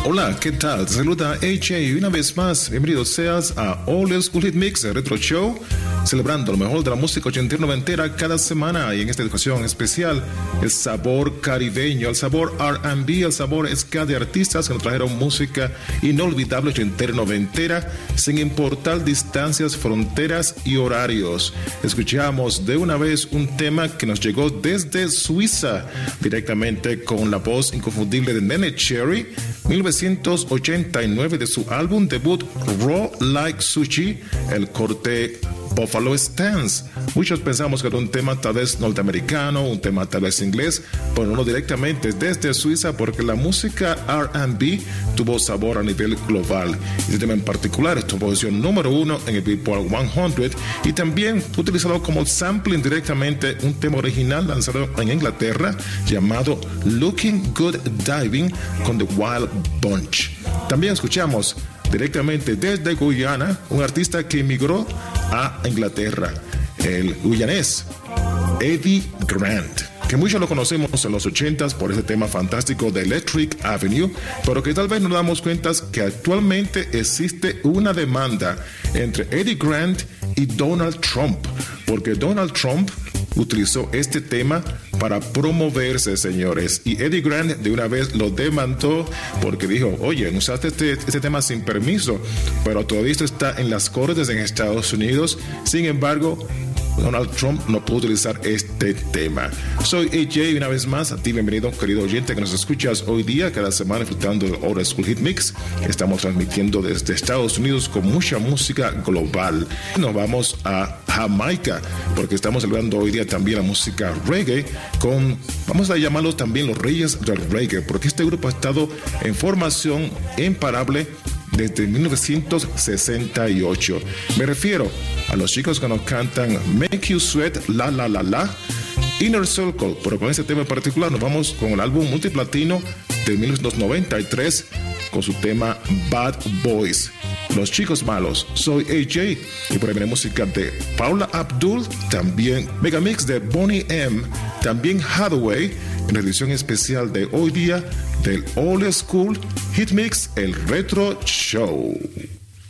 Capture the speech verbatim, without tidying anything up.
Hola, ¿qué tal? Te saluda A J y una vez más, bienvenido seas a Old School Hit Mix, el Retro Show, celebrando lo mejor de la música ochentera y noventera cada semana, y en esta ocasión especial, el sabor caribeño, el sabor R and B, el sabor ska de artistas que nos trajeron música inolvidable ochentera y noventera, sin importar distancias, fronteras y horarios. Escuchamos de una vez un tema que nos llegó desde Suiza, directamente con la voz inconfundible de Neneh Cherry, mil novecientos ochenta y nueve, de su álbum debut Raw Like Sushi, el corte Buffalo Stance. Muchos pensamos que era un tema tal vez norteamericano, un tema tal vez inglés, pero no directamente desde Suiza, porque la música R and B tuvo sabor a nivel global. Este tema en particular estuvo en posición número uno en el Billboard cien, y también fue utilizado como sampling directamente un tema original lanzado en Inglaterra llamado Looking Good Diving con The Wild Bunch. También escuchamos directamente desde Guyana un artista que emigró a Inglaterra, el guyanés Eddie Grant, que muchos lo conocemos en los ochentas por ese tema fantástico de Electric Avenue, pero que tal vez nos damos cuenta que actualmente existe una demanda entre Eddie Grant y Donald Trump, porque Donald Trump utilizó este tema para promoverse, señores, y Eddie Grant de una vez lo demandó porque dijo: oye, usaste este, este tema sin permiso, pero todavía esto está en las cortes en Estados Unidos. Sin embargo, Donald Trump no pudo utilizar este tema. Soy A J y una vez más a ti bienvenido, querido oyente que nos escuchas hoy día, cada semana, disfrutando del Old School Hit Mix. Estamos transmitiendo desde Estados Unidos con mucha música global. Nos vamos a Jamaica porque estamos celebrando hoy día también la música reggae con, vamos a llamarlos también los reyes del reggae, porque este grupo ha estado en formación imparable desde mil novecientos sesenta y ocho. Me refiero a los chicos que nos cantan Make You Sweat, La La La La, Inner Circle, pero con este tema en particular nos vamos con el álbum multiplatino de mil novecientos noventa y tres con su tema Bad Boys, Los Chicos Malos. Soy A J y por ahí viene música de Paula Abdul, también Megamix de Boney M, también Hathaway, en la edición especial de hoy día del Old School Hit Mix, el Retro Show.